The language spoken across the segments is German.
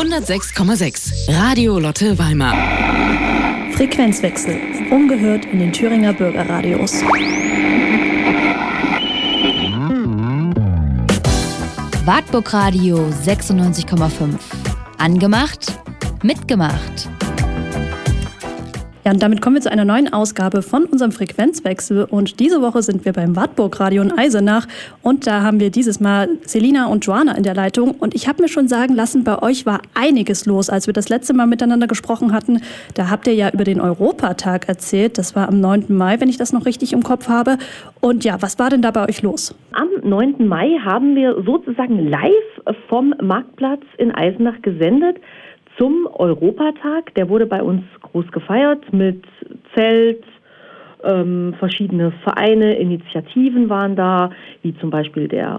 106,6 Radio Lotte Weimar. Frequenzwechsel. Ungehört in den Thüringer Bürgerradios. Wartburg Radio 96,5. Angemacht, mitgemacht. Ja, und damit kommen wir zu einer neuen Ausgabe von unserem Frequenzwechsel. Und diese Woche sind wir beim Wartburg Radio in Eisenach. Und da haben wir dieses Mal Selina und Joanna in der Leitung. Und ich habe mir schon sagen lassen, bei euch war einiges los, als wir das letzte Mal miteinander gesprochen hatten. Da habt ihr ja über den Europatag erzählt. Das war am 9. Mai, wenn ich das noch richtig im Kopf habe. Und ja, was war denn da bei euch los? Am 9. Mai haben wir sozusagen live vom Marktplatz in Eisenach gesendet zum Europatag. Der wurde bei uns groß gefeiert mit Zelt, verschiedene Vereine, Initiativen waren da, wie zum Beispiel der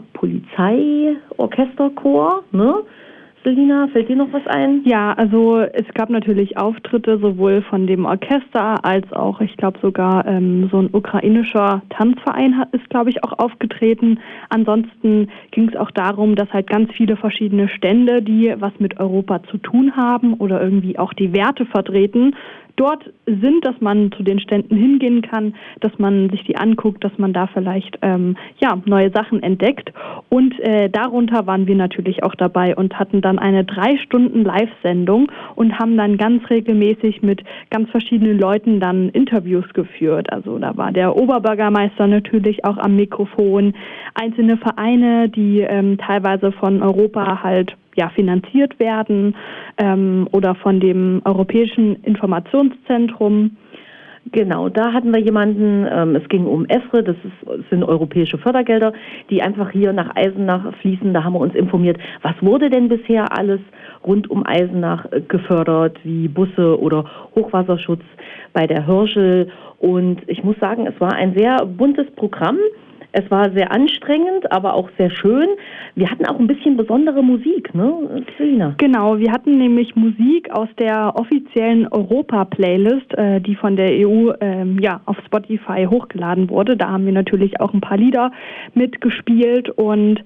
Polizeiorchesterchor, ne? Selina, fällt dir noch was ein? Ja, also es gab natürlich Auftritte sowohl von dem Orchester als auch, ich glaube sogar so ein ukrainischer Tanzverein ist, glaube ich, auch aufgetreten. Ansonsten ging es auch darum, dass halt ganz viele verschiedene Stände, die was mit Europa zu tun haben oder irgendwie auch die Werte vertreten, dort sind, dass man zu den Ständen hingehen kann, dass man sich die anguckt, dass man da vielleicht neue Sachen entdeckt. Und darunter waren wir natürlich auch dabei und hatten dann eine 3 Stunden Live-Sendung und haben dann ganz regelmäßig mit ganz verschiedenen Leuten dann Interviews geführt. Also da war der Oberbürgermeister natürlich auch am Mikrofon, einzelne Vereine, die teilweise von Europa halt finanziert werden oder von dem Europäischen Informationszentrum. Genau, da hatten wir jemanden, es ging um EFRE, das sind europäische Fördergelder, die einfach hier nach Eisenach fließen. Da haben wir uns informiert, was wurde denn bisher alles rund um Eisenach gefördert, wie Busse oder Hochwasserschutz bei der Hirschel. Und ich muss sagen, es war ein sehr buntes Programm. Es war sehr anstrengend, aber auch sehr schön. Wir hatten auch ein bisschen besondere Musik, ne, Selina? Genau, wir hatten nämlich Musik aus der offiziellen Europa-Playlist, die von der EU auf Spotify hochgeladen wurde. Da haben wir natürlich auch ein paar Lieder mitgespielt und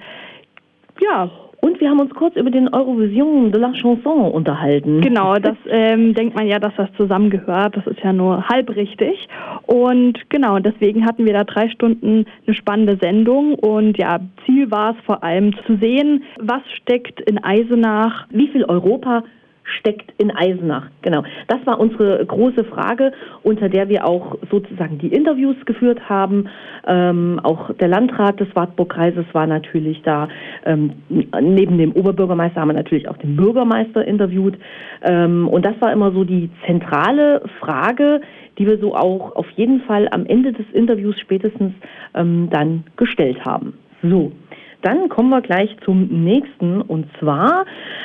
ja. Und wir haben uns kurz über den Eurovision de la Chanson unterhalten. Genau, das denkt man ja, dass das zusammengehört. Das ist ja nur halb richtig. Und genau, deswegen hatten wir da 3 Stunden eine spannende Sendung. Und ja, Ziel war es vor allem zu sehen, was steckt in Eisenach, wie viel Europa steckt in Eisenach. Genau, das war unsere große Frage, unter der wir auch sozusagen die Interviews geführt haben. Auch der Landrat des Wartburgkreises war natürlich da. Neben dem Oberbürgermeister haben wir natürlich auch den Bürgermeister interviewt. Und das war immer so die zentrale Frage, die wir so auch auf jeden Fall am Ende des Interviews spätestens dann gestellt haben. So. Dann kommen wir gleich zum nächsten, und zwar,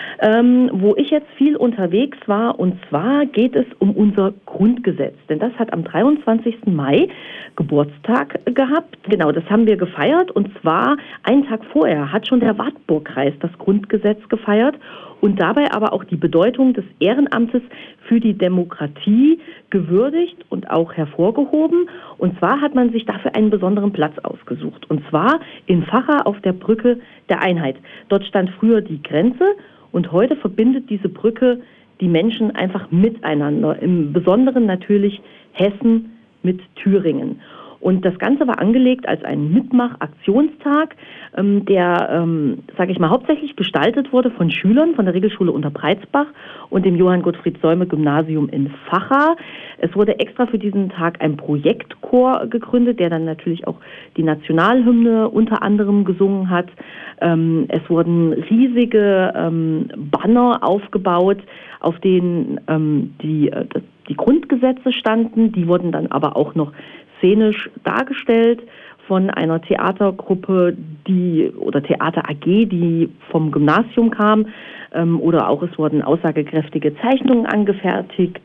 wo ich jetzt viel unterwegs war, und zwar geht es um unser Grundgesetz, denn das hat am 23. Mai Geburtstag gehabt. Genau, das haben wir gefeiert, und zwar einen Tag vorher hat schon der Wartburgkreis das Grundgesetz gefeiert und dabei aber auch die Bedeutung des Ehrenamtes für die Demokratie gewürdigt und auch hervorgehoben. Und zwar hat man sich dafür einen besonderen Platz ausgesucht. Und zwar in Vacha auf der Brücke der Einheit. Dort stand früher die Grenze und heute verbindet diese Brücke die Menschen einfach miteinander. Im Besonderen natürlich Hessen mit Thüringen. Und das Ganze war angelegt als ein Mitmach-Aktionstag, der, hauptsächlich gestaltet wurde von Schülern von der Regelschule Unterbreizbach und dem Johann-Gottfried-Säume-Gymnasium in Vacha. Es wurde extra für diesen Tag ein Projektchor gegründet, der dann natürlich auch die Nationalhymne unter anderem gesungen hat. Es wurden riesige Banner aufgebaut, auf denen die Grundgesetze standen. Die wurden dann aber auch noch szenisch dargestellt von einer Theatergruppe, Theater AG, die vom Gymnasium kam, oder auch es wurden aussagekräftige Zeichnungen angefertigt.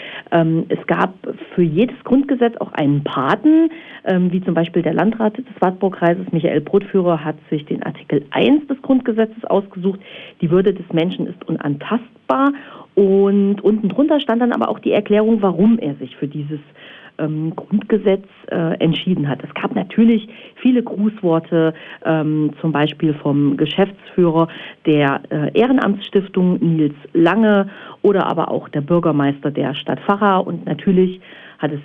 Es gab für jedes Grundgesetz auch einen Paten, wie zum Beispiel der Landrat des Wartburgkreises, Michael Brotführer, hat sich den Artikel 1 des Grundgesetzes ausgesucht. Die Würde des Menschen ist unantastbar. Und unten drunter stand dann aber auch die Erklärung, warum er sich für dieses Grundgesetz entschieden hat. Es gab natürlich viele Grußworte, zum Beispiel vom Geschäftsführer der Ehrenamtsstiftung Nils Lange oder aber auch der Bürgermeister der Stadt Vacha, und natürlich haben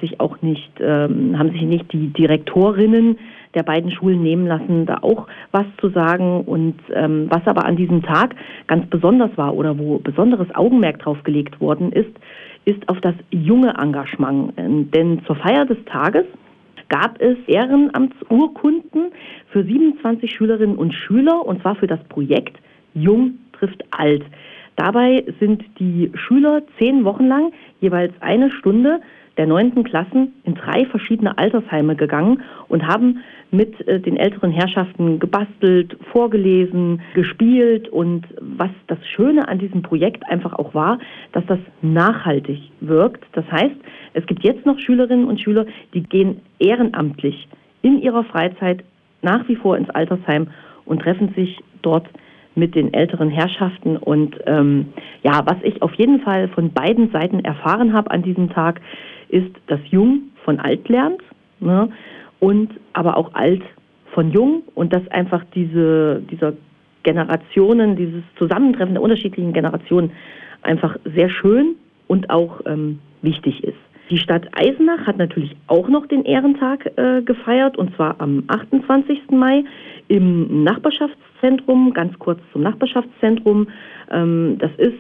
sich nicht die Direktorinnen der beiden Schulen nehmen lassen, da auch was zu sagen. Und was aber an diesem Tag ganz besonders war oder wo besonderes Augenmerk drauf gelegt worden ist auf das junge Engagement. Denn zur Feier des Tages gab es Ehrenamtsurkunden für 27 Schülerinnen und Schüler, und zwar für das Projekt Jung trifft Alt. Dabei sind die Schüler 10 Wochen lang jeweils eine Stunde der 9. Klassen in 3 verschiedene Altersheime gegangen und haben mit den älteren Herrschaften gebastelt, vorgelesen, gespielt. Und was das Schöne an diesem Projekt einfach auch war, dass das nachhaltig wirkt. Das heißt, es gibt jetzt noch Schülerinnen und Schüler, die gehen ehrenamtlich in ihrer Freizeit nach wie vor ins Altersheim und treffen sich dort mit den älteren Herrschaften. Und was ich auf jeden Fall von beiden Seiten erfahren habe an diesem Tag, ist, dass Jung von Alt lernt, ne? Und aber auch Alt von Jung, und dass einfach dieser Generationen, dieses Zusammentreffen der unterschiedlichen Generationen einfach sehr schön und auch wichtig ist. Die Stadt Eisenach hat natürlich auch noch den Ehrentag gefeiert, und zwar am 28. Mai im Nachbarschaftszentrum. Ganz kurz zum Nachbarschaftszentrum. Das ist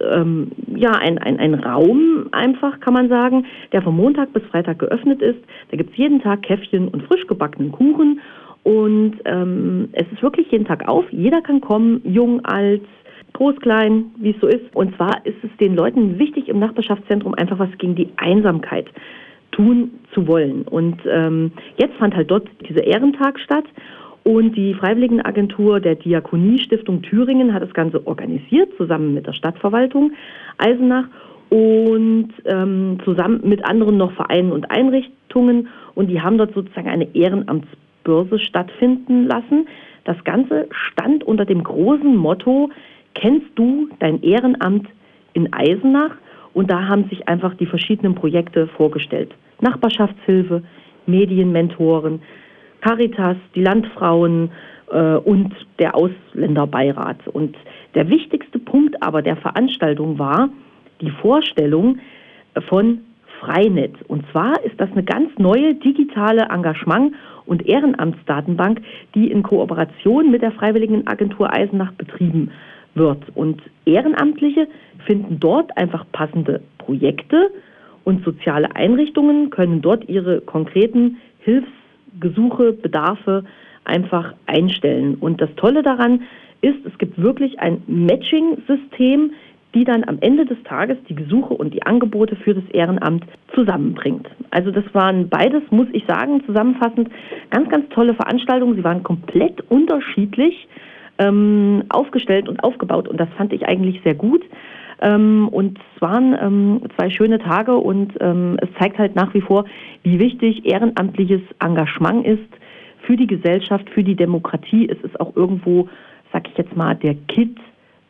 ein Raum einfach, kann man sagen, der von Montag bis Freitag geöffnet ist. Da gibt es jeden Tag Käffchen und frisch gebackenen Kuchen, und es ist wirklich jeden Tag auf. Jeder kann kommen, jung, alt, groß, klein, wie es so ist. Und zwar ist es den Leuten wichtig, im Nachbarschaftszentrum einfach was gegen die Einsamkeit tun zu wollen. Und jetzt fand halt dort dieser Ehrentag statt. Und die Freiwilligenagentur der Diakonie-Stiftung Thüringen hat das Ganze organisiert, zusammen mit der Stadtverwaltung Eisenach und zusammen mit anderen noch Vereinen und Einrichtungen. Und die haben dort sozusagen eine Ehrenamtsbörse stattfinden lassen. Das Ganze stand unter dem großen Motto: Kennst du dein Ehrenamt in Eisenach? Und da haben sich einfach die verschiedenen Projekte vorgestellt. Nachbarschaftshilfe, Medienmentoren, Caritas, die Landfrauen und der Ausländerbeirat. Und der wichtigste Punkt aber der Veranstaltung war die Vorstellung von Freinet. Und zwar ist das eine ganz neue digitale Engagement- und Ehrenamtsdatenbank, die in Kooperation mit der Freiwilligenagentur Eisenach betrieben wird. Und Ehrenamtliche finden dort einfach passende Projekte, und soziale Einrichtungen können dort ihre konkreten Hilfsgesuche, Bedarfe einfach einstellen. Und das Tolle daran ist, es gibt wirklich ein Matching-System, die dann am Ende des Tages die Gesuche und die Angebote für das Ehrenamt zusammenbringt. Also das waren beides, muss ich sagen, zusammenfassend ganz, ganz tolle Veranstaltungen. Sie waren komplett unterschiedlich aufgestellt und aufgebaut, und das fand ich eigentlich sehr gut. Und es waren 2 schöne Tage, und es zeigt halt nach wie vor, wie wichtig ehrenamtliches Engagement ist für die Gesellschaft, für die Demokratie. Es ist auch irgendwo, sag ich jetzt mal, der Kitt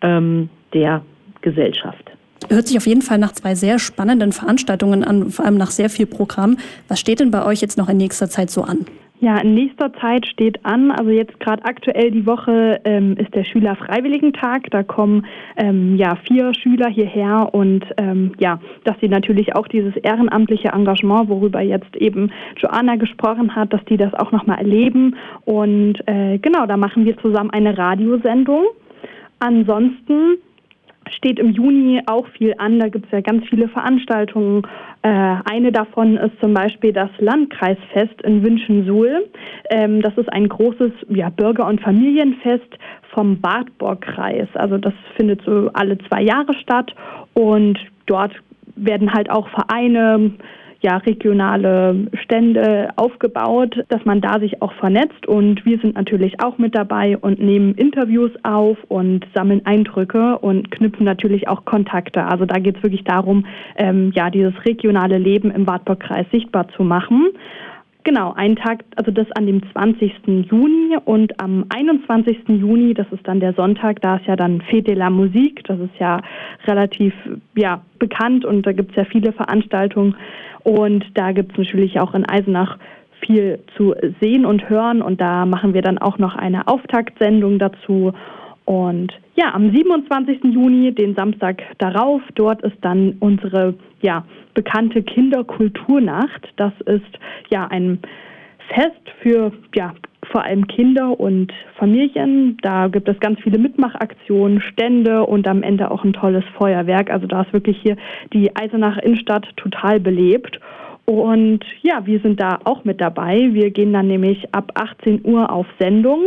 der Gesellschaft. Hört sich auf jeden Fall nach 2 sehr spannenden Veranstaltungen an, vor allem nach sehr viel Programm. Was steht denn bei euch jetzt noch in nächster Zeit so an? Ja, in nächster Zeit steht an, also jetzt gerade aktuell die Woche ist der Schülerfreiwilligentag. Da kommen 4 Schüler hierher, und dass sie natürlich auch dieses ehrenamtliche Engagement, worüber jetzt eben Joanna gesprochen hat, dass die das auch nochmal erleben. Und da machen wir zusammen eine Radiosendung. Ansonsten steht im Juni auch viel an, da gibt es ja ganz viele Veranstaltungen. Eine davon ist zum Beispiel das Landkreisfest in Wünschen-Suhl. Das ist ein großes Bürger- und Familienfest vom Wartburgkreis. Also das findet so alle 2 Jahre statt, und dort werden halt auch Vereine, regionale Stände aufgebaut, dass man da sich auch vernetzt, und wir sind natürlich auch mit dabei und nehmen Interviews auf und sammeln Eindrücke und knüpfen natürlich auch Kontakte. Also da geht es wirklich darum, dieses regionale Leben im Wartburgkreis sichtbar zu machen. Genau, einen Tag, also das an dem 20. Juni und am 21. Juni, das ist dann der Sonntag, da ist ja dann Fête de la Musique, das ist ja relativ bekannt und da gibt es ja viele Veranstaltungen und da gibt es natürlich auch in Eisenach viel zu sehen und hören und da machen wir dann auch noch eine Auftaktsendung dazu. Und ja, am 27. Juni, den Samstag darauf, dort ist dann unsere bekannte Kinderkulturnacht. Das ist ein Fest für vor allem Kinder und Familien. Da gibt es ganz viele Mitmachaktionen, Stände und am Ende auch ein tolles Feuerwerk. Also da ist wirklich hier die Eisenacher Innenstadt total belebt. Und ja, wir sind da auch mit dabei. Wir gehen dann nämlich ab 18 Uhr auf Sendung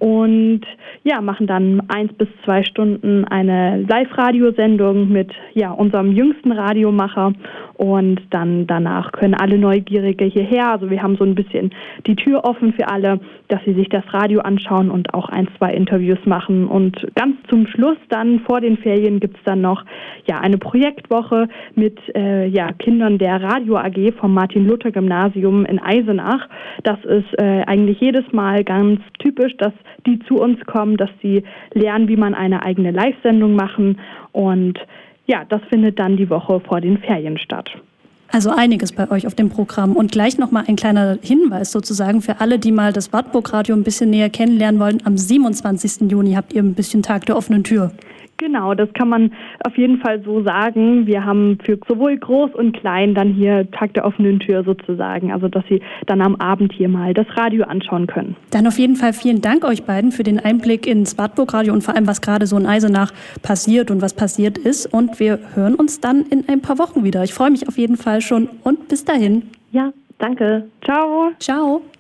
und machen dann 1 bis 2 Stunden eine Live-Radiosendung mit unserem jüngsten Radiomacher und dann danach können alle Neugierige hierher. Also wir haben so ein bisschen die Tür offen für alle, dass sie sich das Radio anschauen und auch 1, 2 Interviews machen. Und ganz zum Schluss dann vor den Ferien gibt's dann noch eine Projektwoche mit Kindern der Radio AG vom Martin-Luther-Gymnasium in Eisenach. Das ist eigentlich jedes Mal ganz typisch, dass die zu uns kommen, dass sie lernen, wie man eine eigene Live-Sendung machen und das findet dann die Woche vor den Ferien statt. Also einiges bei euch auf dem Programm. Und gleich nochmal ein kleiner Hinweis sozusagen für alle, die mal das Wartburg-Radio ein bisschen näher kennenlernen wollen. Am 27. Juni habt ihr ein bisschen Tag der offenen Tür. Genau, das kann man auf jeden Fall so sagen. Wir haben für sowohl groß und klein dann hier Tag der offenen Tür sozusagen, also dass Sie dann am Abend hier mal das Radio anschauen können. Dann auf jeden Fall vielen Dank euch beiden für den Einblick ins Wartburg-Radio und vor allem, was gerade so in Eisenach passiert und was passiert ist. Und wir hören uns dann in ein paar Wochen wieder. Ich freue mich auf jeden Fall schon und bis dahin. Ja, danke. Ciao. Ciao.